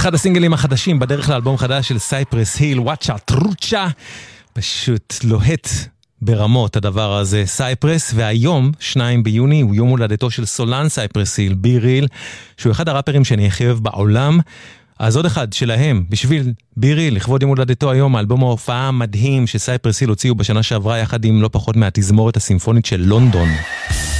אחד הסינגלים החדשים בדרך לאלבום חדש של סייפרס היל, וואטשה טרוצ'ה, פשוט לוהט ברמות הדבר הזה, סייפרס. והיום 2 ביוני הוא יום הולדתו של סולן סייפרס היל, בי ריל, שהוא אחד הראפרים שאני הכי אוהב בעולם. אז עוד אחד שלהם, בשביל בי ריל, לכבוד יום הולדתו היום, האלבום ההופעה המדהים שסייפרס היל הוציאו בשנה שעברה יחד עם לא פחות מהתזמורת הסימפונית של לונדון.